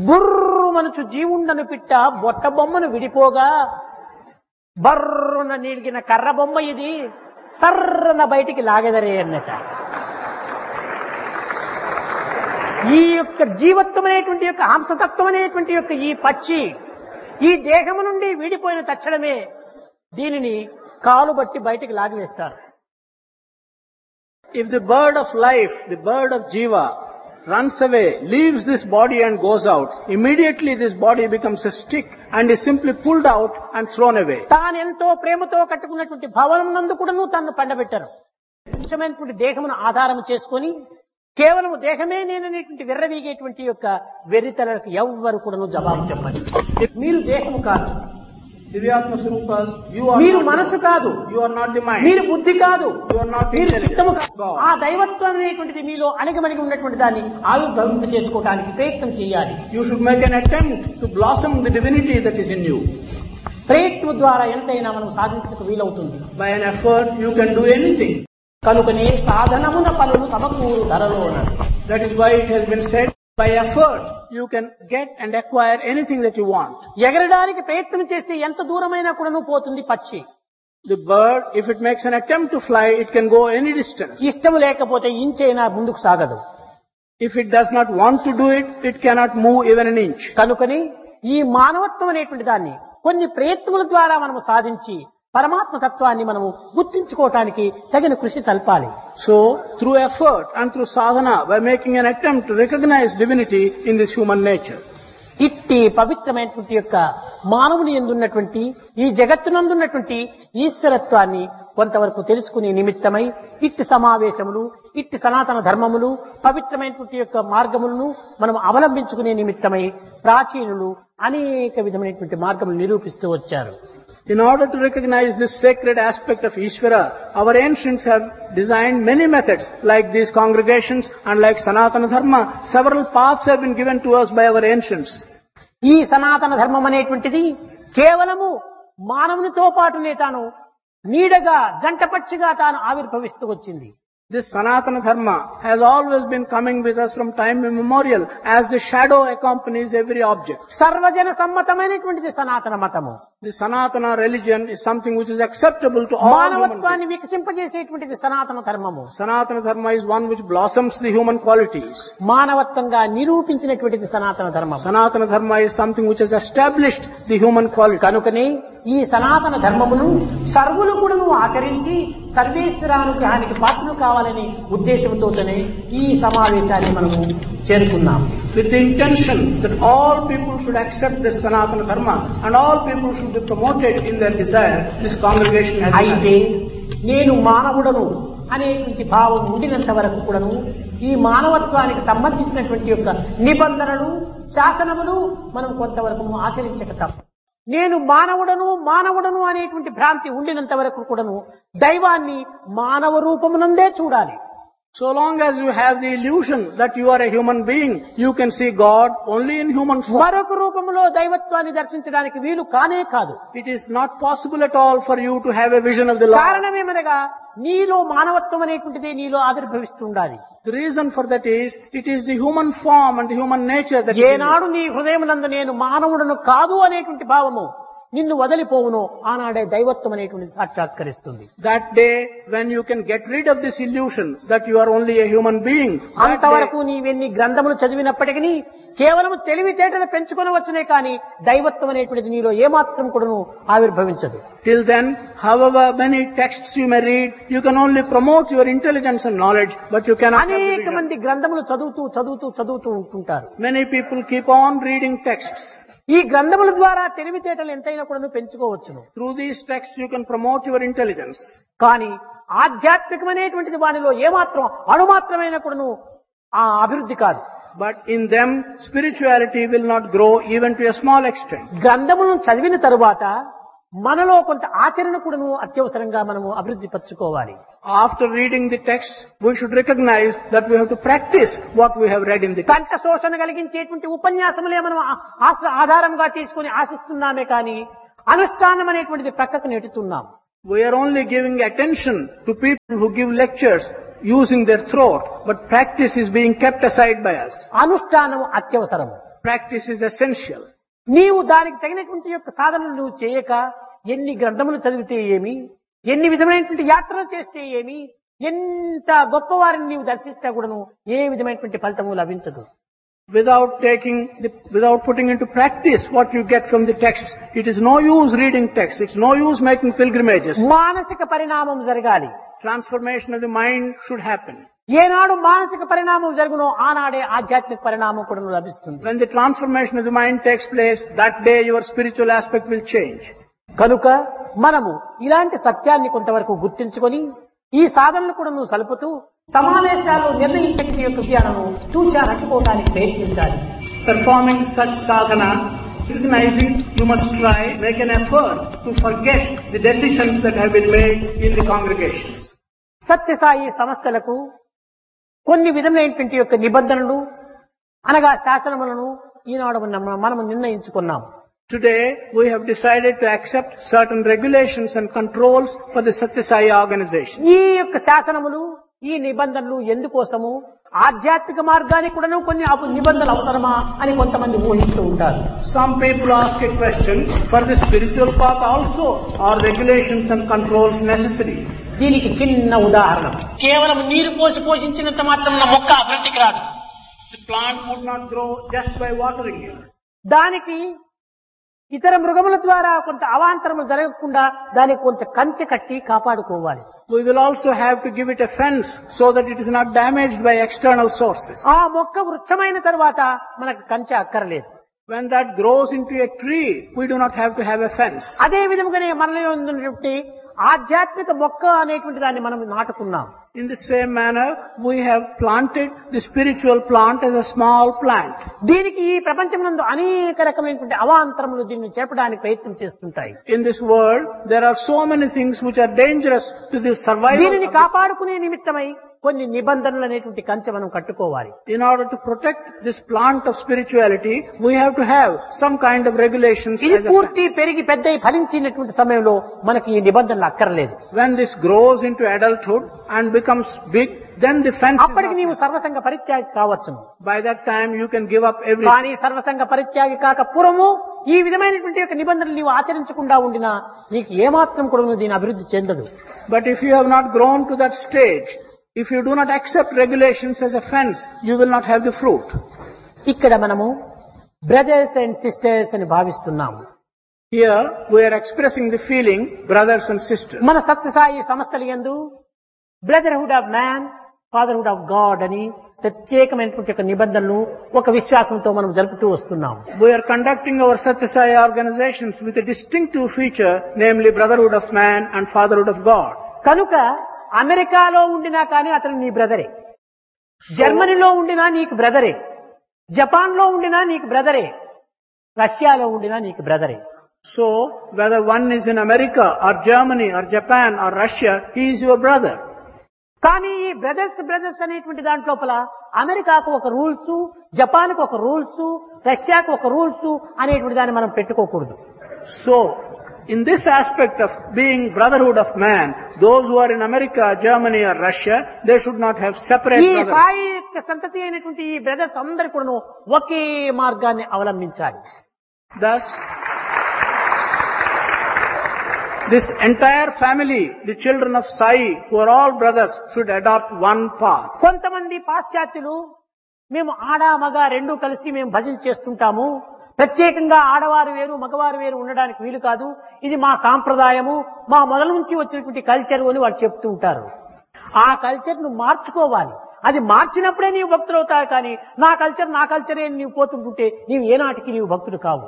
బుర్రు మనచు జీవుండను పిట్ట బొట్ట బొమ్మను విడిపోగా బర్రున నీలిగిన కర్ర బొమ్మ ఇది సర్రన బయటికి లాగెదరే అన్నట. ఈ యొక్క జీవత్వం అనేటువంటి యొక్క హంసతత్వం అనేటువంటి యొక్క ఈ పక్షి ఈ దేహము నుండి వీడిపోయిన తక్షణమే దీనిని కాలు బట్టి బయటికి లాగివేస్తారు. If the bird of life, the bird of Jiva, runs away, leaves this body and goes out, immediately this body becomes a stick and is simply pulled out and thrown away. తాను ఎంతో ప్రేమతో కట్టుకున్నటువంటి భవనం నందు కూడాను తన్ను పండబెట్టారు. నిజమైనటువంటి దేహమును ఆధారం చేసుకొని కేవలం దేహమే నేననేటువంటి విర్రవీగేటువంటి యొక్క వెర్రితలకు ఎవ్వరు కూడాను జవాబు చెప్పండి. మీరు దేహము కాదు, Divyatma Swarupas, you are మీరు not మనసు కాదు, you are not the mind, మీరు బుద్ధి కాదు, you are not మీరు చిత్తము కాదు. God. ఆ దైవత్వం అనేటువంటిది మీలో అణిగమణిగి ఉన్నటువంటి దాన్ని ఆవిర్భవింప చేసుకోవడానికి ప్రయత్నం చేయాలి. You should make an attempt to blossom the divinity that is in you. ప్రయత్నం ద్వారా ఎంతైనా మనం సాధించడానికి వీలవుతుంది. By an effort, you can do anything. కనుకనే సాధనమున పనులు సమకూరు ధరలోన. That is why it has been said, by effort, you can get and acquire anything that you want. ఎగరడానికి ప్రయత్నం చేస్తే ఎంత దూరమైనా కూడాను పోతుంది పక్షి. The bird, if it makes an attempt to fly, it can go any distance. ఇష్టం లేకపోతే ఇంచైనా ముందుకు సాగదు. If it does not want to do it, it cannot move even an inch. కనుకని ఈ మానవత్వం అనేటువంటి దాన్ని కొన్ని ప్రయత్నముల ద్వారా మనము సాధించి పరమాత్మ తత్వాన్ని మనము గుర్తించుకోవటానికి తగిన కృషి సల్పాలి. So, through effort and through sadhana, by making an attempt to recognize divinity in this human nature. ఇట్టి పవిత్రమైనటువంటి యొక్క మానవుని యందున్నటువంటి ఈ జగత్తునందున్నటువంటి ఈశ్వరత్వాన్ని కొంతవరకు తెలుసుకునే నిమిత్తమై ఇట్టి సమావేశములు, ఇట్టి సనాతన ధర్మములు, పవిత్రమైనటువంటి యొక్క మార్గములను మనం అవలంబించుకునే నిమిత్తమై ప్రాచీనులు అనేక విధమైనటువంటి మార్గములు నిరూపిస్తూ వచ్చారు. In order to recognize this sacred aspect of Ishvara, our ancients have designed many methods, like these congregations and like Sanatana Dharma. Several paths have been given to us by our ancients. ఈ సనాతన ధర్మం అనేటువంటిది కేవలము మానవునితో పాటునే తాను నీడగా జంటపక్షిగా తాను ఆవిర్భవిస్తూ వచ్చింది. This Sanatana Dharma has always been coming with us from time immemorial as the shadow accompanies every object. సర్వజన సమ్మతమైనటువంటిది సనాతన మతము. The Sanatana religion is something which is acceptable to all human మానవత్వాన్ని beings. వికసింపజేసేటువంటిది సనాతన ధర్మము. Sanatana Dharma is one which blossoms the human qualities. మానవత్వంగా నిరూపించినటువంటిది సనాతన ధర్మం. Sanatana Dharma is something which has established the human qualities. కనుకనే ఈ సనాతన ధర్మమును సర్వులు కూడాను ఆచరించి సర్వేశ్వరానుగ్రహానికి పాత్రలు కావాలనే ఉద్దేశంతోనే ఈ సమావేశాన్ని మనము చేరుకున్నాం. With the intention that all people should accept this Sanatana Dharma and all people should be promoted in their desire, this congregation has అయితే నేను మానవుడను అనేటువంటి భావం ఉండినంత వరకు కూడాను ఈ మానవత్వానికి సంబంధించినటువంటి యొక్క నిబంధనలు, శాసనములు మనం కొంతవరకు ఆచరించక తప్ప. నేను మానవుడను అనేటువంటి భ్రాంతి ఉండినంత వరకు కూడాను దైవాన్ని మానవ రూపమునందే చూడాలి. So long as you have the illusion that you are a human being, you can see God only in human form. మరొక రూపములో దైవత్వాన్ని దర్శించడానికి వీలు కానే కాదు. It is not possible at all for you to have a vision of the Lord. కారణమేమనగా నీలో మానవత్వం అనేటువంటిది నీలో ఆవిర్భవిస్తూ ఉండాలి. The reason for that is, it is the human form and the human nature that is in you. ఏనాడు నీ హృదయమునందు నేను మానవుడను కాదు అనేటువంటి భావము నిన్ను వదిలిపోవునో ఆనాడే దైవత్వం అనేటువంటిది సాక్షాత్కరిస్తుంది. That day when you can get rid of this illusion that you are only a human being, that అంతవరకు day, నీవెన్ని గ్రంథములు చదివినప్పటికీ కేవలం తెలివితేటలు పెంచుకొనవచ్చునే కానీ దైవత్వం అనేటువంటిది నీలో ఏమాత్రం కూడాను ఆవిర్భవించదు. till then, however many texts you may read, you can only promote your intelligence and knowledge, but you cannot have the అనేక vision. మంది గ్రంథములు చదువుతూ ఉంటుంటారు. Many people keep on reading texts. ఈ గ్రంథముల ద్వారా తెలివితేటలు ఎంతైనా కూడా పెంచుకోవచ్చును. Through these texts you can promote your intelligence. కానీ ఆధ్యాత్మికమైనటువంటిది వానిలో ఏమాత్రం అణుమాత్రమైన కూడాను ఆ అభివృద్ధి కాదు. But in them, spirituality will not grow even to a small extent. గ్రంథములను చదివిన తరువాత మనలో కొంత ఆచరణ కూడాను అత్యవసరంగా మనము అభివృద్ధి పరచుకోవాలి. After reading the texts, we should recognize that we have to practice what we have read in the text. కంఠ శోషణ కలిగించేటువంటి ఉపన్యాసములే మనం ఆధారంగా తీసుకుని ఆశిస్తున్నామే కానీ అనుష్ఠానం అనేటువంటిది ప్రక్కకు నెట్టుతున్నాం. We are only giving attention to people who give lectures using their throat, but practice is being kept aside by us. అనుష్ఠానం అత్యవసరము. practice is essential. నీవు దానికి తగినటువంటి యొక్క సాధనలు నువ్వు చేయక ఎన్ని గ్రంథములు చదివితే ఏమి, ఎన్ని విధమైనటువంటి యాత్రలు చేస్తే ఏమి, ఎంత గొప్పవారిని నీవు దర్శిస్తే కూడాను ఏ విధమైనటువంటి ఫలితము లభించదు. Without putting into practice what you get from the texts, it is no use reading texts, it's no use making pilgrimages. మానసిక పరిణామం జరగాలి. Transformation of the mind should happen. ఏనాడు మానసిక పరిణామం జరుగునో ఆనాడే ఆధ్యాత్మిక పరిణామం కూడా లభిస్తుంది. When the transformation of the mind takes place, that day your spiritual aspect will change. కనుక మనము ఇలాంటి సత్యాన్ని కొంతవరకు గుర్తించుకొని ఈ సాధనలు కూడా నువ్వు సలుపుతూ సమావేశాల్లో నిర్ణయించే యొక్క జ్ఞానము చూచా రక్షిపోవడానికి ప్రయత్నించాలి. Performing such sadhana, recognizing you must try, make an effort to forget the decisions that have been made in the congregations. Sathya Sai సంస్థలకు కొన్ని విధమైనటువంటి యొక్క నిబంధనలు అనగా శాసనములను ఈనాడు మనము నిర్ణయించుకున్నాం. Today we have decided to accept certain regulations and controls for the Satya Sai organization. ఈ యొక్క శాసనములు ఈ నిబంధనలు ఎందుకోసము, ఆధ్యాత్మిక మార్గానికి కూడాను కొన్ని నిబంధనలు అవసరమా అని కొంతమంది ఊహిస్తూ ఉంటారు. Some people ask a question, for the spiritual path also are regulations and controls necessary? దీనికి చిన్న ఉదాహరణ, కేవలం నీరు పోసి పోషించినంత మాత్రం మొక్క అభివృద్ధికి రాదు. The plant would not grow just by watering it. దానికి ఇతర మృగముల ద్వారా కొంత అవాంతరములు జరగకుండా దానికి కొంచెం కంచె కట్టి కాపాడుకోవాలి. We will also have to give it a fence so that it is not damaged by external sources. ఆ మొక్క వృక్షమైన తర్వాత మనకు కంచె అక్కర్లేదు. When that grows into a tree, we do not have to have a fence. అదే విధముగానే మనలో ఉన్నటువంటి ఆధ్యాత్మిక మొక్క అనేటువంటి దాన్ని మనం నాటుకున్నాం. In the same manner, we have planted the spiritual plant as a small plant. దీనికి ఈ ప్రపంచమునందు అనేక రకమైనటువంటి అవాంతరములు దీన్ని చేపడానికి ప్రయత్నం చేస్తుంటాయి. In this world, there are so many things which are dangerous to the survival. దీనిని కాపాడుకునే నిమిత్తమై కొన్ని నిబంధనలు అనేటువంటి కంచె మనం కట్టుకోవాలి. In order to protect this plant of spirituality, we have to have some kind of regulations. ఇది పూర్తి పెరిగి పెద్దయి ఫలించినటువంటి సమయంలో మనకి ఈ నిబంధనలు అక్కర్లేదు. When this grows into adulthood and becomes big, then the fence is అప్పటికి నీవు not. సర్వసంగ పరిత్యాగి కావచ్చును. By that time you can give up everything. కానీ సర్వసంగ పరిత్యాగి కాక పూర్వము ఈ విధమైనటువంటి యొక్క నిబంధనలు నీవు ఆచరించకుండా ఉండినా నీకు ఏమాత్రం కూడా దీని అభివృద్ధి చెందదు. But if you have not grown to that stage, if you do not accept regulations as a fence, you will not have the fruit. ఇక్కడ మనము బ్రదర్స్ అండ్ సిస్టర్స్ అని భావిస్తున్నాము. Here we are expressing the feeling brothers and sisters. మన సత్యసాయి సంస్థల యందు brotherhood of man, fatherhood of God అని ప్రత్యేకమైనటువంటి ఒక నిబంధనలు ఒక విశ్వాసంతో మనం జరుపుతూ వస్తున్నాం. We are conducting our Satya Sai organizations with a distinctive feature, namely brotherhood of man and fatherhood of God. కనుక అమెరికాలో ఉండినా కానీ అతను నీ బ్రదరే, జర్మనీలో ఉండినా నీకు బ్రదరే, జపాన్ లో ఉండినా నీకు బ్రదరే, రష్యాలో ఉండినా నీకు బ్రదరే. So whether one is in America or Germany or Japan or Russia, he is your brother. కానీ ఈ బ్రదర్స్ అనేటువంటి దాంట్లోపల అమెరికాకు ఒక రూల్స్, జపాన్కు ఒక రూల్స్, రష్యాకు ఒక రూల్స్ అనేటువంటి దాన్ని మనం పెట్టుకోకూడదు. So in this aspect of being brotherhood of man, those who are in America, Germany or Russia, they should not have separate ఈ brothers. సాయి యొక్క సంతతి అయినటువంటి ఈ బ్రదర్స్ అందరు కూడా ఒకే మార్గాన్ని అవలంబించాలి. Thus, this entire family, the children of Sai, who are all brothers, should adopt one path. కొంతమంది పాశ్చాత్యులు మేము ఆడ మగ రెండు కలిసి మేము భజన చేస్తుంటాము, ప్రత్యేకంగా ఆడవారు వేరు మగవారు వేరు ఉండడానికి వీలు కాదు, ఇది మా సాంప్రదాయము, మా మొదల నుంచి వచ్చినటువంటి కల్చర్ అని వాళ్ళు చెప్తూ ఉంటారు. ఆ కల్చర్ ను మార్చుకోవాలి. అది మార్చినప్పుడే నీవు భక్తులు అవుతావు. కానీ నా కల్చరే నీవు పోతుంటుంటే నీవు ఏనాటికి నీవు భక్తుడు కావు.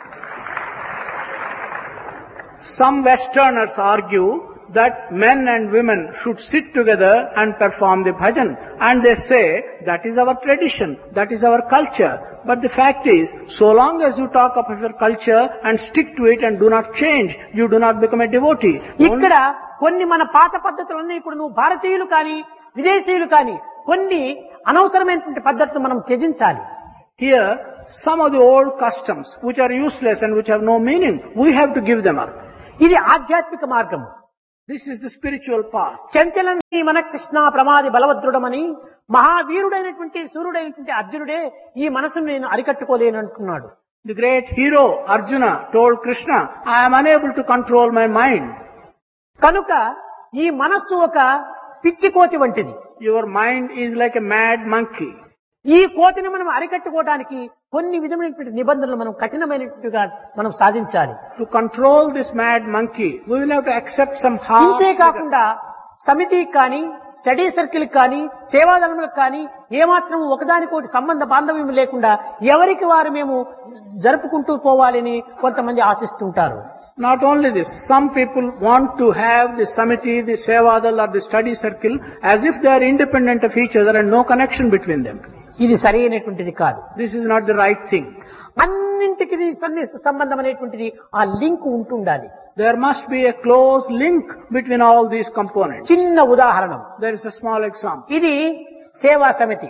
Some Westerners argue that men and women should sit together and perform the bhajan. And they say, that is our tradition, that is our culture. But the fact is, so long as you talk of your culture and stick to it and do not change, you do not become a devotee. ఇక్కడ కొన్ని మన పాత పద్ధతులన్నీ ఇప్పుడు నువ్వు భారతీయులు కానీ విదేశీయులు కానీ కొన్ని అనవసరమైనటువంటి పద్ధతులు మనం త్యజించాలి. Here, some of the old customs which are useless and which have no meaning, we have to give them up. ఇది ఆధ్యాత్మిక మార్గము. This is the spiritual path. చంచలని మన కృష్ణ ప్రమాది బలవద్రుడమని మహావీరుడైనటువంటి సూర్యుడైనటువంటి అర్జునుడే ఈ మనసును నేను అరికట్టుకోలేను అంటున్నాడు. The great hero Arjuna told Krishna, I am unable to control my mind. కనుక ఈ మనస్సు ఒక పిచ్చి కోతి వంటిది. Your mind is like a mad monkey. ఈ కోతిని మనం అరికట్టుకోవడానికి కొన్ని విధమైనటువంటి నిబంధనలు మనం కఠినమైనట్టుగా మనం సాధించాలి. To control this mad monkey, we will have to accept some harsh. ఇంతే కాకుండా సమితికి కానీ స్టడీ సర్కిల్ కానీ సేవాదళములకు కానీ ఏమాత్రం ఒకదానికోటి సంబంధ బాంధవ్యం లేకుండా ఎవరికి వారు మేము జరుపుకుంటూ పోవాలని కొంతమంది ఆశిస్తుంటారు. Not only this, some people want to have the samiti, the sevadal or the study circle as if they are independent of each other and no connection between them. ఇది సరైనటువంటిది కాదు. This is not the right thing. అన్నింటికి సన్నిహిత సంబంధం అనేటువంటిది ఆ link ఉంటుండాలి. There must be a close link between all these components. చిన్న ఉదాహరణ, There is a small example. ఇది సేవా సమితి,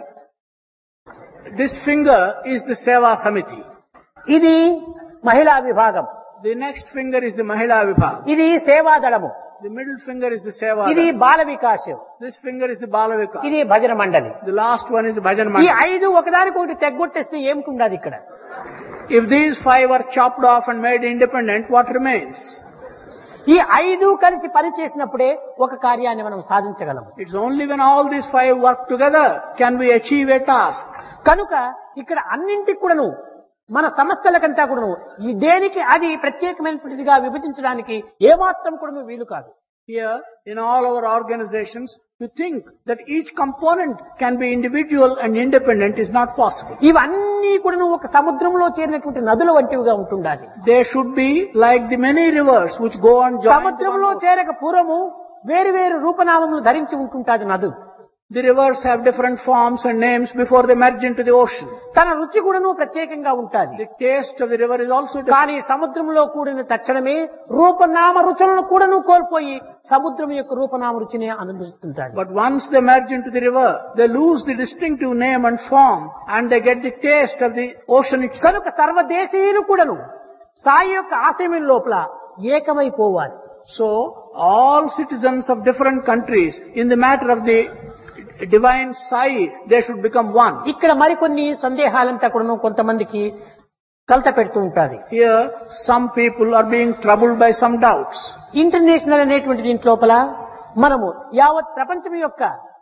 This finger is the seva samiti. ఇది మహిళా విభాగం, The next finger is the mahila vibhag. ఇది సేవాదళము, The middle finger is the seva. ఇది బాల వికాసం, This finger is the balavika. ఇది భజన మండలి. The last one is the bhajan ఈ mandal. 5 ఒకదానికొకటి తెగ్గొట్టేస్తే ఏమిటి ఇక్కడ? If these 5 are chopped off and made independent, what remains? ఈ 5 కలిసి పని చేసినప్పుడే ఒక కార్యాన్ని మనం సాధించగలము. It's only when all these 5 work together can we achieve a task. కనుక ఇక్కడ అన్నింటికి కూడాను మన సంస్థలకంతా కూడాను ఈ దేనికి అది ప్రత్యేకమైనటువంటిదిగా విభజించడానికి ఏమాత్రం కూడా వీలు కాదు. Here, in all our organizations, to think that each component can be individual and independent is not possible. ఇవన్నీ కూడాను ఒక సముద్రంలో చేరినటువంటి నదుల వంటివిగా ఉంటుండాలి. They should be like the many rivers which go on join. సముద్రంలో చేరక పూర్వము వేరు వేరు రూపనామములు ధరించి ఉంటుంటాది నదు. The rivers have different forms and names before they merge into the ocean. తన రుచి కూడాను ప్రత్యేకంగా ఉంటాది. The taste of the river is also different. కానీ సముద్రంలో కూడిన తక్షణమే రూపనామ రుచులను కూడాను కోల్పోయి సముద్రం యొక్క రూపనామ రుచిని అనుభవిస్తుంటాడు. But once they merge into the river, they lose the distinctive name and form and they get the taste of the ocean itself. కనుక సర్వదేశీయులు కూడాను సాయి యొక్క ఆశయం లోపల ఏకమైపోవాలి. So, all citizens of different countries, in the matter of the divine Sai, they should become one. ఇక్కడ మరికొన్ని సందేహాలంతా కూడాను కొంతమందికి కలత పెడుతూ ఉంటాది. Here, some people are being troubled by some doubts. International అనేటువంటి దీంట్ లోపల మనము యావత్ ప్రపంచం యొక్క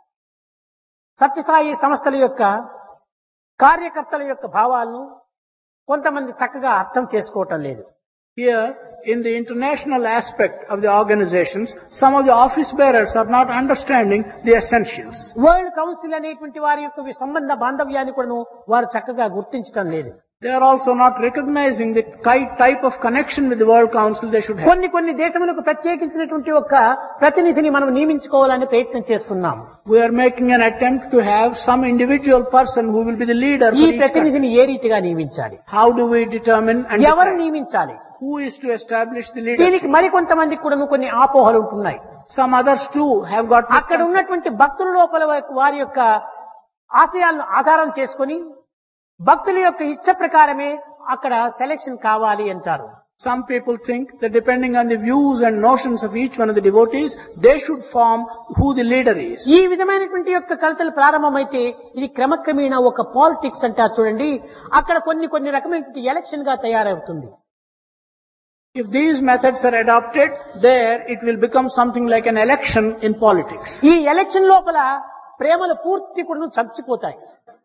సత్యసాయి సంస్థల యొక్క కార్యకర్తల యొక్క భావాలను కొంతమంది చక్కగా అర్థం చేసుకోవటం లేదు. Here, in the international aspect of the organizations, some of the office bearers are not understanding the essentials. World council అనేటువంటి వారి యొక్క సంబంధ బాంధవ్యాన్ని కూడా వారు చక్కగా గుర్తించడం లేదు. They are also not recognizing the type of connection with the World Council they should have. కొన్ని దేశములకు ప్రత్యేకించినటువంటి ఒక ప్రతినిధిని మనం నియమించుకోవాలని ప్రయత్నం చేస్తున్నాం. We are making an attempt to have some individual person who will be the leader for ఈ each country. ప్రతినిధిని ఏ రీతిగా నియమించాలి? How do we determine and ఎవరు decide? నియమించాలి? Who is to establish the దీనికి leadership? మరికొంతమందికి కూడా కొన్ని ఆపోహలు ఉంటున్నాయి. Some others too have got అక్కడ misconceptions. ఉన్నటువంటి భక్తుల లోపల వారి యొక్క ఆశయాలను ఆధారం చేసుకొని భక్తుల యొక్క ఇచ్చ ప్రకారమే అక్కడ సెలెక్షన్ కావాలి అంటారు. Some people think that depending on the views and notions of each one of the devotees, they should form who the leader is. ఈ విధమైనటువంటి యొక్క కలతలు ప్రారంభమైతే ఇది క్రమక్రమేణా ఒక పాలిటిక్స్ అంటారు చూడండి, అక్కడ కొన్ని రకమైనటువంటి ఎలక్షన్ గా తయారవుతుంది. If these methods are adopted, there it will become something like an election in politics. ఈ ఎలక్షన్ లోపల ప్రేమలు పూర్తి కూడా చచ్చిపోతాయి.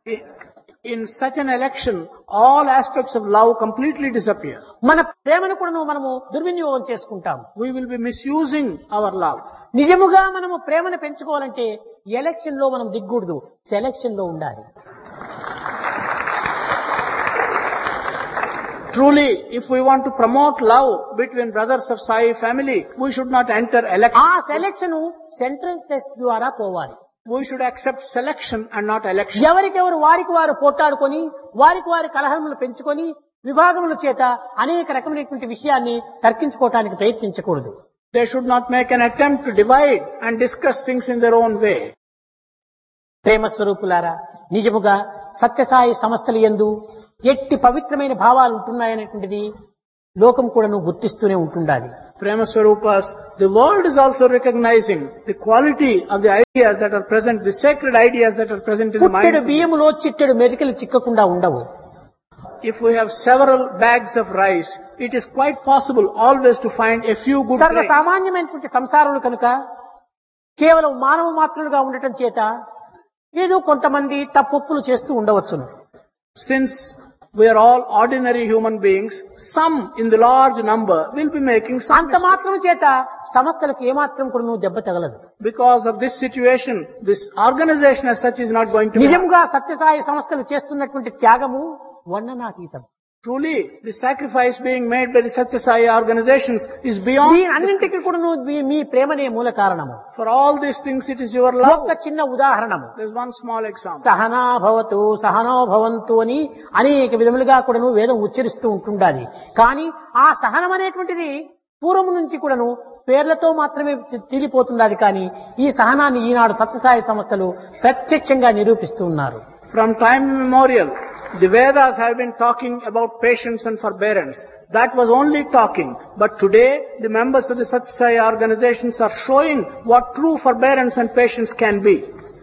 In such an election, all aspects of love completely disappear. మన ప్రేమను కూడా మనము దుర్వినియోగం చేసుకుంటాం. We will be misusing our love. నిజముగా మనము ప్రేమను పెంచుకోవాలంటే ఎలక్షన్ లో మనం దిగ్గూడదు, సెలక్షన్ లో ఉండాలి. Truly, if we want to promote love between brothers of Sai family, we should not enter election. ఆ సెలక్షన్ సెంట్రల్ టెస్ట్ ద్వారా పోవాలి. We should accept selection and not election. ఎవరికెవరు వారికి వారు పోట్లాడుకొని వారికి వారి కలహములు పెంచుకొని విభాగముల చేత అనేక రకమైనటువంటి విషయాన్ని తర్కించుకోవటానికి ప్రయత్నించకూడదు. They should not make an attempt to divide and discuss things in their own way. ప్రేమ స్వరూపులారా, నిజముగా సత్యసాయి సంస్థల యందు ఎట్టి పవిత్రమైన భావాలు ఉంటున్నాయనేటువంటిది లోకం కూడాను గుర్తిస్తూనే ఉంటుండాలి. Prema Swarupas, the world is also recognizing the quality of the ideas that are present, the sacred ideas that are present in the పుట్టెడు minds. బియ్యములో చిట్టెడు మెరికలు చిక్కకుండా ఉండవు. If we have several bags of rice, it is quite possible always to find a few good grains. సర్వసామాన్యమైనటువంటి సంసారులు కనుక కేవలం మానవ మాత్రులుగా ఉండటం చేత ఏదో కొంతమంది తప్పులు చేస్తూ ఉండవచ్చును. Since we are all ordinary human beings, some in the large number will be making some అంత mistakes. మాత్రం చేత సంస్థలకు ఏమాత్రం కూడా నువ్వు దెబ్బ తగలదు. Because of this situation, this organization as such is not going to be. నిజంగా సత్యసాయి సంస్థలు చేస్తున్నటువంటి త్యాగము వర్ణనాతీతం. Truly, the sacrifice being made by the Satya Sai organizations is beyond. ఈ అన్నింటికి కూడా మీ ప్రేమనే మూల కారణము. For all these things, it is your love. ఒక చిన్న ఉదాహరణము. There's one small example. Sahana భవతు సహనో భవంతు అని అనేక విధములుగా కూడాను వేదం ఉచ్చరిస్తూ ఉంటుండాలి. కానీ ఆ సహనం అనేటువంటిది పూర్వం నుంచి కూడాను పేర్లతో మాత్రమే తీరిపోతున్నది. కానీ ఈ సహనాన్ని ఈనాడు సత్యసాయి సంస్థలు ప్రత్యక్షంగా నిరూపిస్తూ ఉన్నారు. From time immemorial, the Vedas have been talking about patience and forbearance. That was only talking. But today, the members of the Satya Sai organizations are showing what true forbearance and patience can be.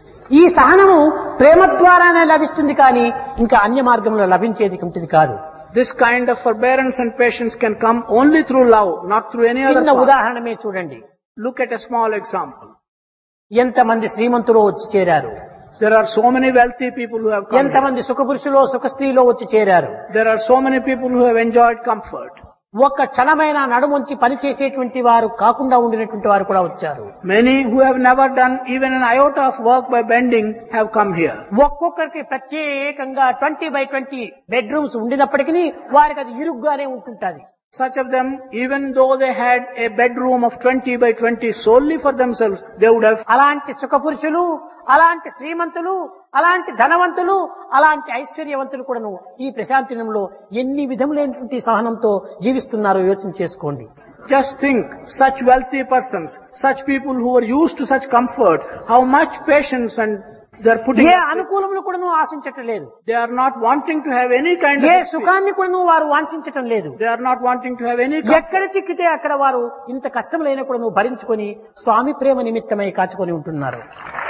ఈ సహనము ప్రేమ ద్వారానే లభిస్తుంది కానీ ఇంకా అన్య మార్గంలో లభించేది ఉంటుంది కాదు. This kind of forbearance and patience can come only through love, not through any other చిన్న path. ఉదాహరణమే చూడండి. Look at a small example. ఎంతమంది శ్రీమంతులు వచ్చి చేరారు. There are so many wealthy people who have come here. ఎంతమంది సుఖపురుషులో సుఖ స్త్రీలో వచ్చి చేరారు. There are so many people who have enjoyed comfort. ఒక్క క్షణమైన నడుముంచి పని చేసేటువంటి వారు కాకుండా ఉండినటువంటి వారు కూడా వచ్చారు. Many who have never done even an iota of work by bending have come here. ఒక్కొక్కరికి ప్రత్యేకంగా 20x20 బెడ్రూమ్స్ ఉండినప్పటికీ వారికి అది ఇరుగ్గానే ఉంటుంటది. Such of them, even though they had a bedroom of 20x20 solely for themselves, they would have. అలాంటి సుఖపురుషులు, అలాంటి శ్రీమంతులు, అలాంటి ధనవంతులు, అలాంటి ఐశ్వర్యవంతులు కూడాను ఈ ప్రశాంతినంలో ఎన్ని విధములైనటువంటి సహనంతో జీవిస్తున్నారో యోచన చేసుకోండి. Just think, such wealthy persons, such people who are used to such comfort, how much patience and they are putting. ఏ అనుకూలమును కూడాను ఆశించటం లేదు. They are not wanting to have any kind of A experience. సుఖాన్ని కూడాను వారు వాంఛించటం లేదు. They are not wanting to have any comfort. ఎక్కడ చిక్కితే అక్కడ వారు ఇంత కష్టములైన కూడాను భరించుకొని స్వామి ప్రేమ నిమిత్తమై కాచుకొని ఉంటున్నారు.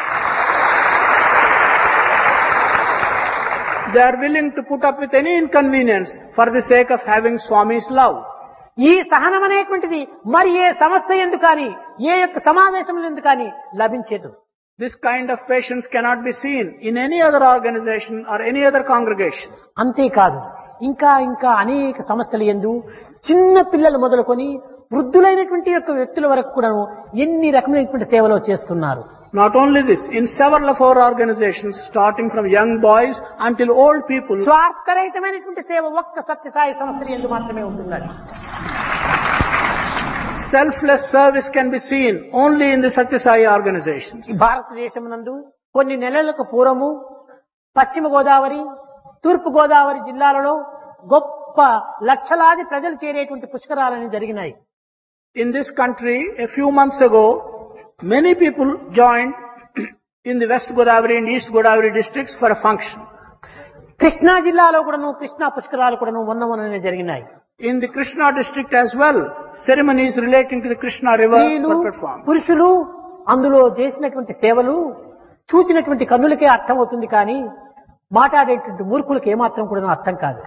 They are willing to put up with any inconvenience for the sake of having Swami's love. ఈ సహనం అనేటువంటిది మరి ఏ సంస్థ ఎందు కానీ ఏ యొక్క సమావేశం ఎందు కానీ లభించేదు. This kind of patience cannot be seen in any other organization or any other congregation. అంతేకాదు ఇంకా ఇంకా అనేక సంస్థలు యందు చిన్న పిల్లలు మొదలుకొని వృద్ధులైనటువంటి యొక్క వ్యక్తుల వరకు కూడా ఎన్ని రకమైనటువంటి సేవలు చేస్తున్నారు. Not only this, in several of our organizations, starting from young boys until old people, స్వార్థరహితమైనటువంటి సేవ ఒక్క సత్యసాయి సంస్థ యందు మాత్రమే ఉంటున్నది. selfless service can be seen only in the Satya Sai organizations. ఈ భారతదేశం నందు కొన్ని నెలలకు పూర్వము పశ్చిమ గోదావరి, తూర్పు గోదావరి జిల్లాలలో గొప్ప లక్షలాది ప్రజలు చేరేటువంటి పుష్కరాలని జరిగినాయి. In this country, a few months ago, many people joined in the West Godavari and East Godavari districts for a function. Krishna జిల్లాలో కూడాను కృష్ణా పుష్కరాలు కూడాను మొన్ననే జరిగినాయి. In the Krishna district as well, ceremonies relating to the Krishna river స్త్రీలు, were performed. పురుషులు అందులో చేసినటువంటి సేవలు చూచినటువంటి కన్నులకే అర్థం అవుతుంది కానీ మాట్లాడేటువంటి మూర్ఖులకు ఏమాత్రం కూడా అర్థం కాదు.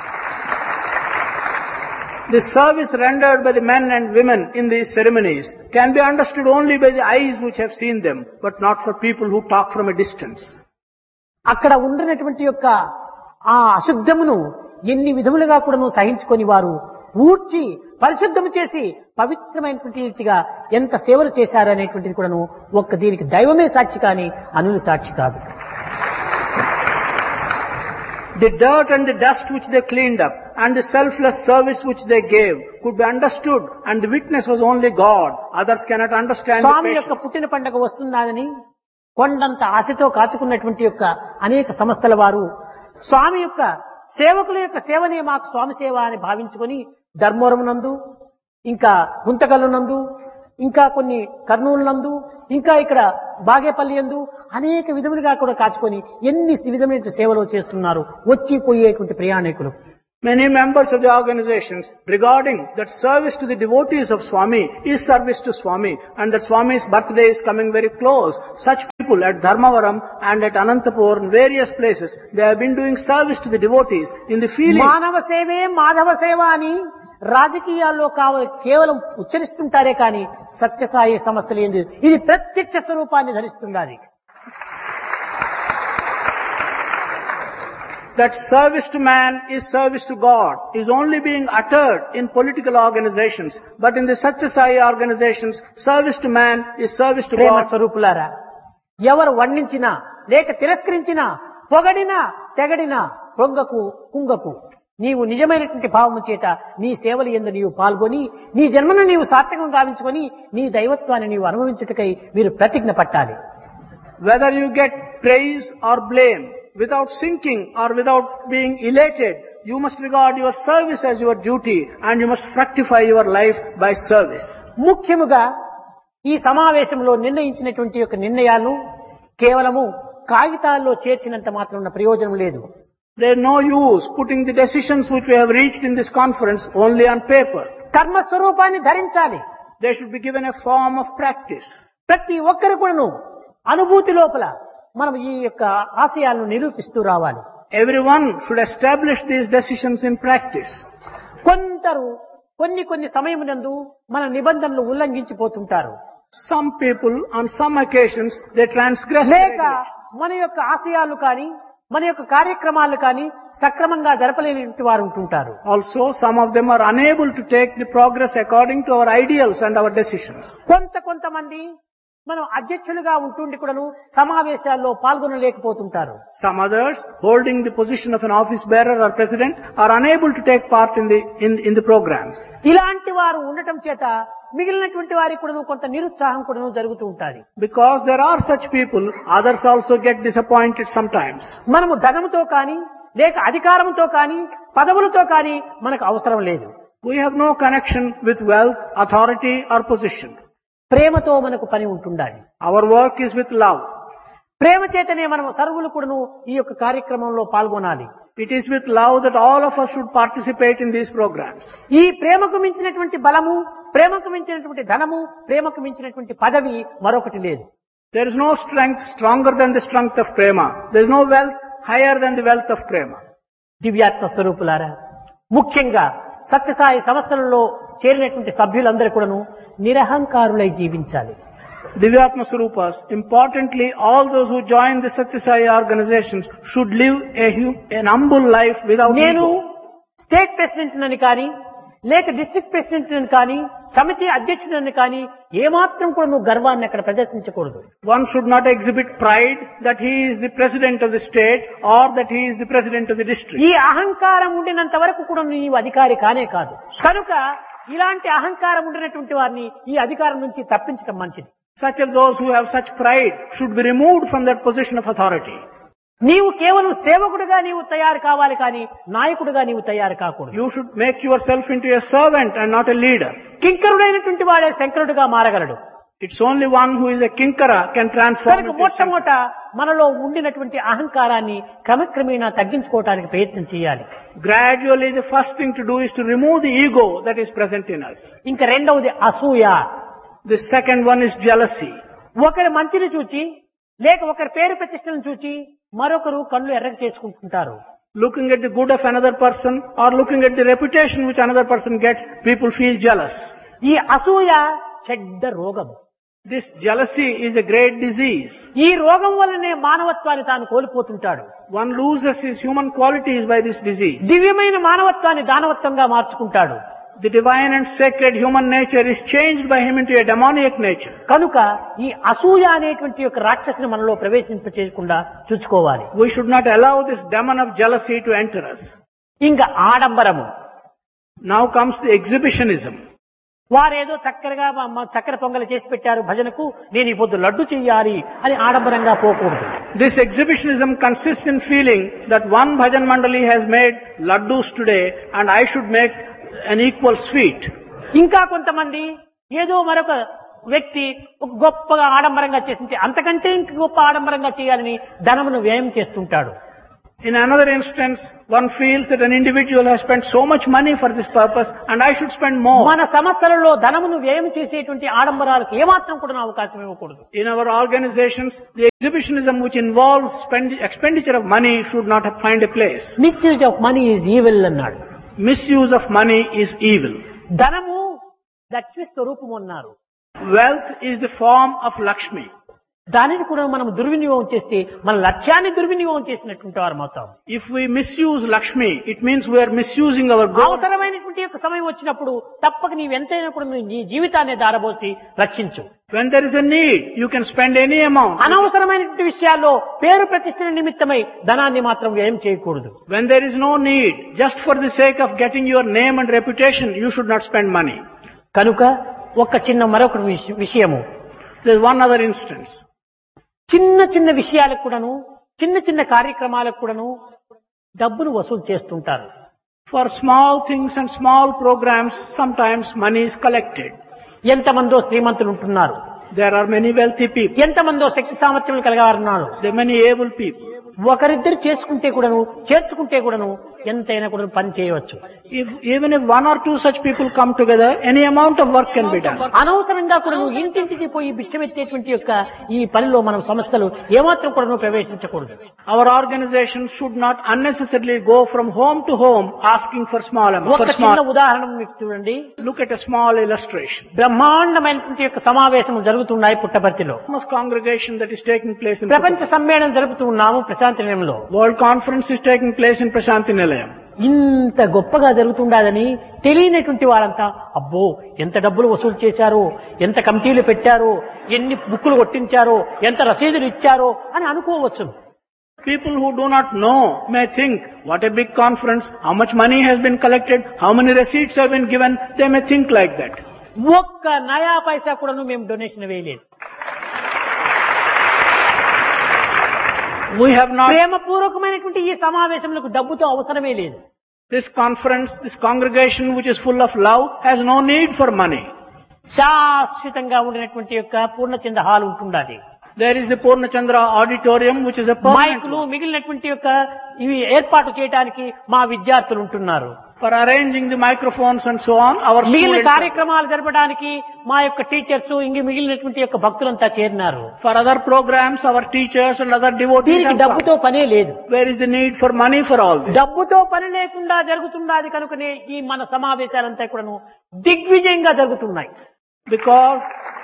The service rendered by the men and women in these ceremonies can be understood only by the eyes which have seen them, but not for people who talk from a distance. అక్కడ ఉండినటువంటి యొక్క ఆ అశుద్ధమును ఎన్ని విధములుగా కూడా సహించుకొని వారు ఊడ్చి పరిశుద్ధము చేసి పవిత్రమైనటువంటి రీతిగా ఎంత సేవలు చేశారు అనేటువంటిది కూడాను ఒక్క దీనికి దైవమే సాక్షి కానీ అనులు సాక్షి కాదు. The dirt and the dust which they cleaned up and the selfless service which they gave could be understood, and the witness was only God. Others cannot understand the స్వామి యొక్క patience. పుట్టిన పండుగ వస్తున్నదని కొండంత ఆశతో కాచుకున్నటువంటి యొక్క అనేక సంస్థల వారు స్వామి యొక్క సేవకుల యొక్క సేవనే మాకు స్వామి సేవ అని భావించుకొని ధర్మవరం నందు, ఇంకా గుంతకల్లు నందు, ఇంకా కొన్ని కర్నూలు నందు, ఇంకా ఇక్కడ బాగేపల్లి యందు అనేక విధములుగా కూడా కాచుకొని ఎన్ని విధమైన సేవలు చేస్తున్నారు వచ్చి పోయేటువంటి ప్రయాణికులు. Many members of the organizations regarding that service to the devotees of Swami is service to Swami, and that Swami's birthday is coming very close. Such people at Dharmavaram and at Anantapur and various places, they have been doing service to the devotees in the feeling. మానవ సేవే మాధవ సేవ అని రాజకీయాల్లో కేవలం ఉచ్చరిస్తుంటారే కానీ సత్యసాయి సంస్థలు ఏంది ఇది ప్రత్యక్ష స్వరూపాన్ని ధరిస్తున్నది. That service to man is service to God is only being uttered in political organizations, but in the Satya Sai organizations, service to man is service to Prema God. స్వరూపులారా, ఎవరు వర్ణించినా లేక తిరస్కరించినా పొగడినా తెగడినా పొంగకు కుంగకు నీవు నిజమైనటువంటి భావము చేత నీ సేవలు యందు నీవు పాల్గొని నీ జన్మను నీవు సార్థకం గావించుకొని నీ దైవత్వాన్ని నీవు అనుభవించుటకై మీరు ప్రతిజ్ఞ పట్టాలి. Whether you get praise or blame, without sinking or without being elated, you must regard your service as your duty and you must fructify your life by service. ముఖ్యముగా ఈ సమావేశంలో నిర్ణయించినటువంటి యొక్క నిర్ణయాలు కేవలము కాగితాల్లో చేర్చినంత మాత్రం ఉన్న ప్రయోజనం లేదు. There is no use putting the decisions which we have reached in this conference only on paper. కర్మ స్వరూపాన్ని ధరించాలి. They should be given a form of practice. ప్రతి ఒక్కరు కూడాను అనుభూతి లోపల మనం ఈ యొక్క ఆశయాలను నిరూపిస్తూ రావాలి. Everyone should establish these decisions in practice. కొందరు కొన్ని సమయమునందు మన నిబంధనలు ఉల్లంఘించిపోతుంటారు. Some people on some occasions they transgress the లేక regulation. మన యొక్క ఆశయాలు కానీ మన యొక్క కార్యక్రమాలు కానీ సక్రమంగా జరపలేని వారు ఉంటుంటారు. Also, some of them are unable to take the progress according to our ideals and our decisions. కొంతమంది మనం అధ్యక్షులుగా ఉంటుండి కూడాను సమావేశాల్లో పాల్గొనలేకపోతుంటారు. Some others, holding the position of an office bearer or president, are unable to take part in the program. ఇలాంటి వారు ఉండటం చేత మిగిలినటువంటి వారికి కూడాను కొంత నిరుత్సాహం కూడాను జరుగుతూ ఉంటుంది. Because there are such people, others also get disappointed sometimes. మనము ధనముతో కానీ లేక అధికారంతో కానీ పదవులతో కానీ మనకు అవసరం లేదు. We have no connection with wealth, authority or position. ప్రేమతో మనకు పని ఉంటుండాలి. Our work is with love. ప్రేమ చేతనే మనం సర్వులు కూడాను ఈ యొక్క కార్యక్రమంలో పాల్గొనాలి. It is with love that all of us should participate in these programs. ఈ ప్రేమకు మించినటువంటి బలము, ప్రేమకు మించినటువంటి ధనము, ప్రేమకు మించినటువంటి పదవి మరొకటి లేదు. There is no strength stronger than the strength of prema. There is no wealth higher than the wealth of prema. దివ్యాత్మ స్వరూపులారా, ముఖ్యంగా సత్యసాయి సంస్థలలో చేరినటువంటి సభ్యులందరూ కూడాను నిరహంకారులై జీవించాలి. Divyatma Swarupas, importantly, all those who join the Satya Sai organizations should live an humble life without నేను ego. State president అని కానీ లేక డిస్ట్రిక్ట్ ప్రెసిడెంట్ అని కానీ సమితి అధ్యక్షుడని కానీ ఏమాత్రం కూడా నువ్వు గర్వాన్ని అక్కడ ప్రదర్శించకూడదు. One should not exhibit pride that he is the president of the state or that he is the president of the district. ఈ అహంకారం ఉండినంత వరకు కూడా నీవు అధికారి కానే కాదు. కనుక ఇలాంటి అహంకారం ఉండినటువంటి వారిని ఈ అధికారం నుంచి తప్పించడం మంచిది. Such of those who have such pride should be removed from that position of authority. నీవు కేవలం సేవకుడిగా నీవు తయారు కావాలి కానీ నాయకుడిగా నీవు తయారు కాకూడదు. You should make yourself into a servant and not a leader. కింకరుడైనటువంటి వాడే శంకరుడిగా మారగలడు. It's only one who is a kinkara can transform కనుక into a saint. మొట్టమొదట మనలో ఉండినటువంటి అహంకారాన్ని క్రమక్రమేణా తగ్గించుకోవడానికి ప్రయత్నం చేయాలి. Gradually, the first thing to do is to remove the ego that is present in us. ఇంకా రెండవది అసూయ. The second one is jealousy. ఒకరి మంచిని చూచి లేక ఒకరి పేరు ప్రతిష్టలను చూచి మరొకరు కళ్ళు ఎర్రగ చేసుకుంటుంటారు. Looking at the good of another person or looking at the reputation which another person gets, people feel jealous. ఈ అసూయ చెడ్డ రోగం. This jealousy is a great disease. ఈ రోగం వల్లనే మానవత్వాన్ని తాను కోల్పోతుంటాడు. One loses his human qualities by this disease. దివ్యమైన మానవత్వాన్ని దానవత్వంగా మార్చుకుంటాడు. The divine and sacred human nature is changed by him into a demoniac nature. కనుక ఈ అసూయ అనేటువంటి యొక్క రాక్షసుని మనలో ప్రవేశింపచేయకుండా చూసుకోవాలి. We should not allow this demon of jealousy to enter us. ఇంకా ఆడంబరము. Now comes the exhibitionism. వారేదో చక్కెర పొంగలి చేసి పెట్టారు భజనకు, నేను ఈ పొద్దు లడ్డు చెయ్యాలి అని ఆడంబరంగా పోకూడదు. This exhibitionism consists in feeling that one bhajan mandali has made laddus today and I should make an equal sweet. ఇంకా కొంతమంది ఏదో మరొక వ్యక్తి ఒక గొప్పగా ఆడంబరంగా చేసింటే అంతకంటే ఇంక గొప్ప ఆడంబరంగా చేయాలని ధనమును వ్యయం చేస్తుంటాడు. In another instance, one feels that an individual has spent so much money for this purpose and I should spend more. మన సంస్థలలో ధనమును వ్యయం చేసేటువంటి ఆడంబరాలకు ఏమాత్రం కూడా అవకాశం ఇవ్వకూడదు. In our organizations, the exhibitionism which involves expenditure of money should not find a place. Misuse of money is evil అన్నాడు. Misuse of money is evil. ధనము లక్ష్మి స్వరూపము అన్నారు. Wealth is the form of Lakshmi. దానిని కూడా మనం దుర్వినియోగం చేస్తే మన లక్ష్యాన్ని దుర్వినియోగం చేసినటువంటి వారు అవుతాం. If we misuse Lakshmi, it means we are misusing our goal. అవసరమైనటువంటి యొక్క సమయం వచ్చినప్పుడు తప్పక నీవెంతైనా కూడా నీ జీవితాన్ని దారబోసి రక్షించు. When there is a need, you can spend any amount. అనవసరమైనటువంటి విషయాల్లో పేరు ప్రతిష్టల నిమిత్తమై ధనాన్ని మాత్రం వ్యయం చేయకూడదు. When there is no need, just for the sake of getting your name and reputation, you should not spend money. కనుక మరొక విషయము. There is one other instance. చిన్న విషయాలకు కూడాను చిన్న కార్యక్రమాలకు కూడాను డబ్బును వసూలు చేస్తుంటారు. For small things and small programs, sometimes money is collected. ఎంతమందో శ్రీమంతులు ఉంటున్నారు. There are many wealthy people. ఎంతమందో శక్తి సామర్థ్యం కలగారున్నారు. There are many able people. ఒకరిద్దరు చేర్చుకుంటే కూడాను ఎంతైనా కూడా పని చేయవచ్చు. Even if one or two such people come together, any amount of work can be done. అనవసరంగా కూడా ఇంటింటికి పోయి బిచ్చమెత్తేటువంటి యొక్క ఈ పనిలో మనం సంస్థలు ఏమాత్రం కూడా ప్రవేశించకూడదు. Our organizations should not unnecessarily go from home to home asking for small amounts. ఒక చిన్న ఉదాహరణ మీకు చూడండి. Look at a small illustration. బ్రహ్మాండమైనటువంటి యొక్క సమావేశం జరుగుతున్నాయి పుట్టపర్తిలో. Congregation that is taking place in ప్రపంచ సమ్మేళనం జరుపుతూ ఉన్నాము ప్రశాంతి నిలయంలో. World conference is taking place in Prashanti Nilayam. ఇంత గొప్పగా జరుగుతుండదని తెలియనటువంటి వాళ్ళంతా అబ్బో ఎంత డబ్బులు వసూలు చేశారో, ఎంత కమిటీలు పెట్టారో, ఎన్ని బుక్కులు కొట్టించారో, ఎంత రసీదులు ఇచ్చారో అని అనుకోవచ్చు. People who do not know may think, what a big conference, how much money has been collected, how many receipts have been given, they may think like that. ఒక్క నయా పైసా కూడా మేము డొనేషన్ వేయలేదు. We have not. ప్రేమపూర్వకమైనటువంటి ఈ సమావేశములకు డబ్బుతో అవసరమే లేదు. This conference, this congregation which is full of love has no need for money. శాశ్వతంగా ఉండినటువంటి యొక్క పూర్ణచంద్ర హాల్ ఉంటుండాలి. There is the Purnachandra auditorium which is a permanent. మైకులు మిగిలినటువంటి యొక్క ఇవి ఏర్పాటు చేయడానికి మా విద్యార్థులు ఉంటున్నారు. For arranging the microphones and so on, our మిగిలిన students. కార్యక్రమాలు జరపడానికి మా యొక్క టీచర్స్ మిగిలినటువంటి యొక్క భక్తులంతా చేరినారు. For other programs, our teachers and other devotees. దీనికి have డబ్బుతో come. పనే లేదు. Where is the need for money for all this? డబ్బుతో పని లేకుండా జరుగుతున్నది కనుకనే ఈ మన సమావేశాలంతా కూడాను దిగ్విజయంగా జరుగుతున్నాయి. Because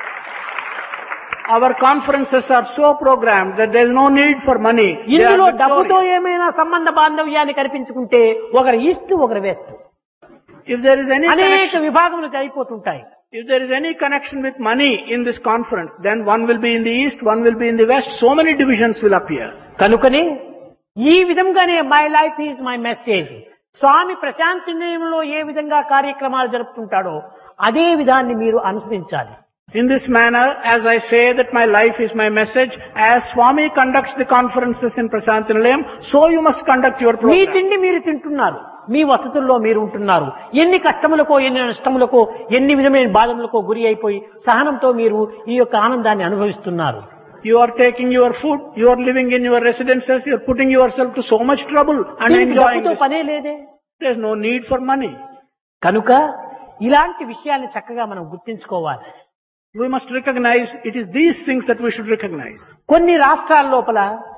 our conferences are so programmed that there is no need for money. They are ఇందులో డబ్బుతో victorious. ఏమైనా సంబంధ బాంధవ్యాన్ని కల్పించుకుంటే ఒకరు ఈస్ట్ ఒకరు west If there is any అనేక connection, విభాగములు అయిపోతుంటాయి. if there is any connection with money in this conference, then one will be in the east, one will be in the west. So many divisions will appear. కనుకనే ఈ విధంగానే my life is my message. స్వామి ప్రశాంతి నిలయంలో ఏ విధంగా కార్యక్రమాలు జరుపుతుంటాడో అదే విధాన్ని మీరు అనుసరించాలి. In this manner, as I say that my life is my message, as Swami conducts the conferences in Prashanti Nilayam, so you must conduct your me program. తిండి మీరు తింటున్నారు, మీ వసతుల్లో మీరు ఉంటున్నారు. ఎన్ని కష్టములకో, ఎన్ని నష్టములకో, ఎన్ని విధమైన బాధములకో గురి అయిపోయి సహనంతో మీరు ఈ యొక్క ఆనందాన్ని అనుభవిస్తున్నారు. You are taking your food, you are living in your residences, you are putting yourself to so much trouble and దీనికి enjoying డబ్బుతో this. పనే లేదే. There is no need for money. కనుక ఇలాంటి విషయాన్ని చక్కగా మనం గుర్తించుకోవాలి. We must recognize, it is these things that we should recognize. కొన్ని రాష్ట్రాల లోపల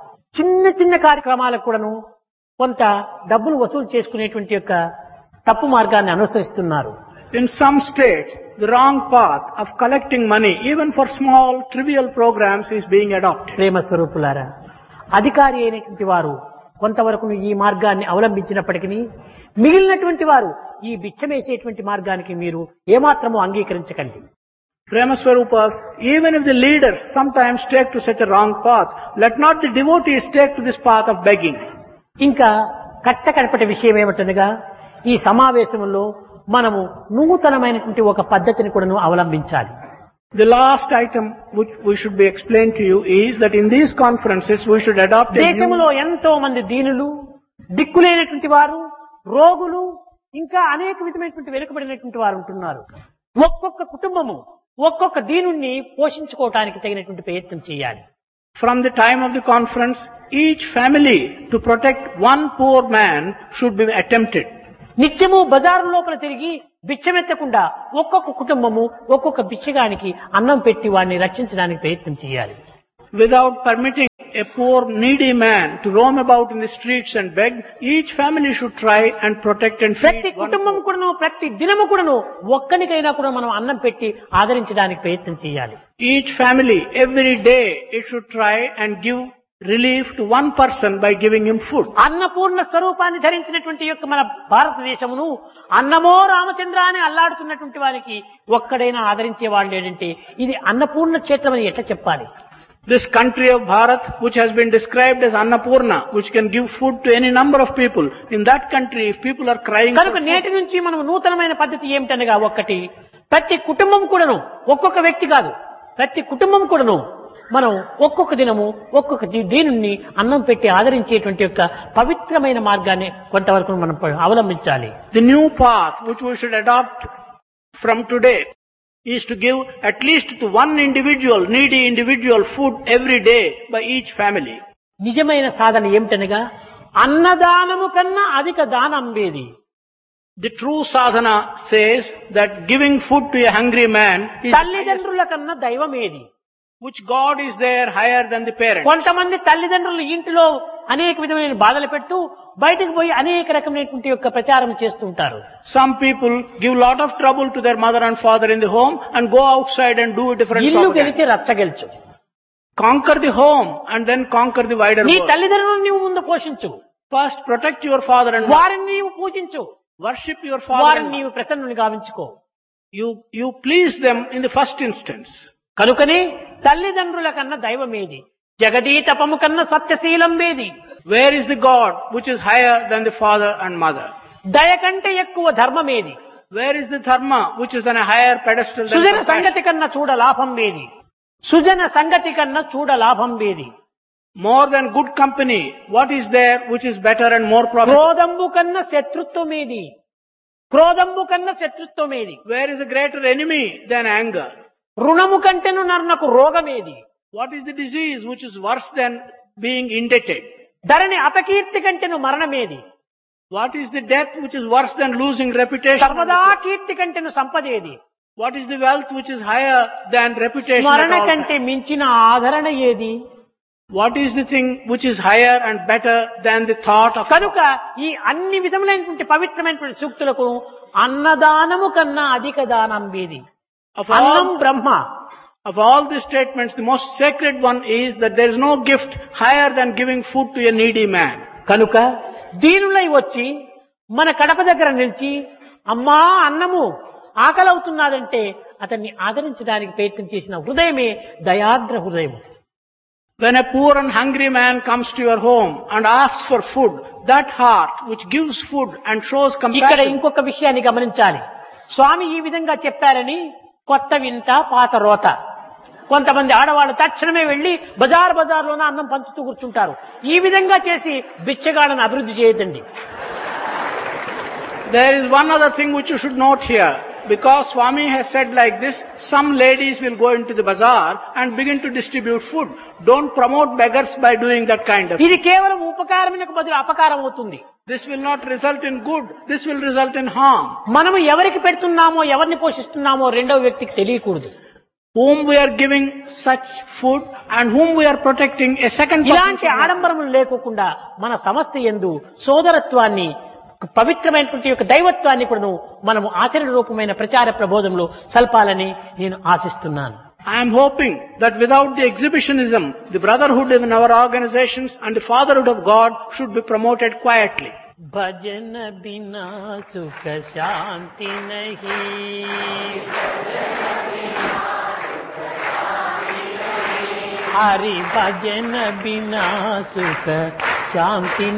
చిన్న కార్యక్రమాలకు కూడాను కొంత డబ్బులు వసూలు చేసుకునేటువంటి యొక్క తప్పు మార్గాన్ని అనుసరిస్తున్నారు. In some states, the wrong path of collecting money, even for small, trivial programs, is being adopted. ప్రేమ స్వరూపులారా, అధికారి అయినటువంటి వారు కొంతవరకు ఈ మార్గాన్ని అవలంబించినప్పటికీ మిగిలినటువంటి వారు ఈ బిచ్చమేసేటువంటి మార్గానికి మీరు ఏమాత్రము అంగీకరించకండి. Prema Swarupas, even if the leaders sometimes take to such a wrong path, let not the devotees take to this path of begging. ఇంకా కట్టకడపటి విషయం ఏమిటనగా ఈ సమావేశంలో మనము నూతనమైనటువంటి ఒక పద్ధతిని కూడా అవలంబించాలి. The last item which we should be explained to you is that in these conferences we should adopt a new. దేశంలో ఎంతో మంది దీనులు, దిక్కులేనటువంటి వారు, రోగులు, ఇంకా అనేక విధమైనటువంటి వెనుకబడినటువంటి వారు ఉంటున్నారు. ఒక్కొక్క కుటుంబము ఒక్కొక్క దీనుణ్ణి పోషించుకోవటానికి తగినటువంటి ప్రయత్నం చేయాలి. From the time of the conference, each family to protect one poor man should be attempted. నిత్యము బజారు లోపల తిరిగి బిచ్చమెత్తకుండా ఒక్కొక్క కుటుంబము ఒక్కొక్క బిచ్చగానికి అన్నం పెట్టి వాడిని రక్షించడానికి ప్రయత్నం చేయాలి. Without permitting a poor needy man to roam about in the streets and beg, each family should try and protect and feed ప్రతి కుటుంబం కూడాను ప్రతి దినము కూడాను ఒక్కనికైనా కూడా మనం అన్నం పెట్టి ఆదరించడానికి ప్రయత్నం చేయాలి. Each family, every day, it should try and give relief to one person by giving him food. Annapurna స్వరూపాన్ని ధరించినటువంటి యొక్క మన భారతదేశమును అన్నమో రామచంద్ర అని అల్లాడుతున్నటువంటి వారికి ఒక్కడైనా ఆదరించే వాళ్ళు లేదంటే ఇది అన్నపూర్ణ క్షేత్రం అని ఎట్లా చెప్పాలి? This country of Bharat, which has been described as Annapurna, which can give food to any number of people, in that country, if people are crying for కనుక food, నేటి నుంచి మనం నూతనమైన పద్ధతి ఏమిటనగా ఒక్కటి ప్రతి కుటుంబం కూడాను ఒక్కొక్క వ్యక్తి కాదు ప్రతి కుటుంబం కూడాను మనం ఒక్కొక్క దినము ఒక్కొక్క దీనుని అన్నం పెట్టి ఆదరించేటువంటి యొక్క పవిత్రమైన మార్గాన్ని కొంతవరకు మనం అవలంబించాలి. the new path which we should adopt from today is to give at least to one individual, needy individual, food every day by each family. నిజమైన సాధన ఏమిటనగా అన్నదానము కన్నా అధిక దానం వేది. The true sadhana says that giving food to a hungry man is తల్లిదండ్రుల కన్నా దైవం ఏది? which God is there higher than the parents. కొంతమంది తల్లిదండ్రులు ఇంటిలో అనేక విధమైన బాధలు పెట్టు బయటకు పోయి అనేక రకమైనటువంటి యొక్క ప్రచారం చేస్తుంటారు. Some people give lot of trouble to their mother and father in the home and go outside and do a different ఇల్లు propaganda. గెలిచి రచ్చ గెలుచు. Conquer the home and then conquer the wider నీ world. తల్లిదండ్రులను నీవు ముందు పోషించు, First protect your father and mother. వారిని నీవు పూజించు, Worship your father వారిని and mother. నీవు ప్రసన్నుని గావించుకో. You please them in the first instance. కనుకనే తల్లిదండ్రుల కన్నా దైవమేది, జగదీతపము కన్నా సత్యశీలం వేది. Where is the God which is higher than the father and mother? దయ కంటే ఎక్కువ ధర్మమేది. Where is the dharma which is on a higher pedestal than Sujana compassion? సంగతి కన్నా చూడ లాభం వేది. సుజన సంగతి కన్నా చూడ లాభం వేది. More than good company, what is there which is better and more profitable? క్రోధంబు కన్నా శత్రుత్వమేది. క్రోధంబు కన్నా శత్రుత్వమేది. Where is a greater enemy than anger? రుణము కంటేను నరునకు రోగమేది. What is the disease which is worse than being indebted? ధరణి అపకీర్తి కంటేను మరణమేది. What is the death which is worse than losing reputation? సర్వదా కీర్తి కంటేను సంపదేది. What is the wealth which is higher than reputation? స్మరణ at all కంటే times? మించిన ఆదరణ ఏది? What is the thing which is higher and better than the thought of కనుక ఈ అన్ని విధములైనటువంటి పవిత్రమైనటువంటి సూక్తులకు అన్నదానము కన్నా అధిక దానం వేది. of అన్నం all, Brahma. of all the statements, the most sacred one is that there is no gift higher than giving food to a needy man. కనుక దీనులై వచ్చి మన కడప దగ్గర నిలిచి అమ్మా అన్నము ఆకలవుతున్నదంటే అతన్ని ఆదరించడానికి ప్రయత్నం చేసిన హృదయమే దయాద్ర హృదయం. When a poor and hungry man comes to your home and asks for food, that heart which gives food and shows ఇక్కడ compassion. ఇంకొక విషయాన్ని గమనించాలి. స్వామి ఈ విధంగా చెప్పారని కొత్త వింత పాత రోత. కొంతమంది ఆడవాళ్ళు తక్షణమే వెళ్లి బజార్లోనే అన్నం పంచుతూ కూర్చుంటారు. ఈ విధంగా చేసి బిచ్చగాళ్ళను అభివృద్ధి చేయదండి. There is one other thing which you should note here. Because Swami has said like this, some ladies will go into the bazaar and begin to distribute food. Don't promote beggars by doing that kind of thing. ఇది కేవలం ఉపకారమునకు బదులు అపకారం అవుతుంది. This will not result in good. This will result in harm. మనము ఎవరికి పెడుతున్నామో ఎవరిని పోషిస్తున్నామో రెండవ వ్యక్తికి తెలియకూడదు. Whom we are giving such food and whom we are protecting, a second person ఇలాంటి should not. ఆడంబరములు లేకోకుండా మన సమస్త యందు సోదరత్వాన్ని పవిత్రమైనటువంటి యొక్క దైవత్వాన్ని కూడా మనము ఆచరణ రూపమైన ప్రచార ప్రబోధంలో సల్పాలని నేను ఆశిస్తున్నాను. I am hoping that without the exhibitionism, the brotherhood in our organizations and the fatherhood of God should be promoted quietly. భజన బినా సుఖ శాంతి నహీ, హరి భజన బినా సుఖ శాంతి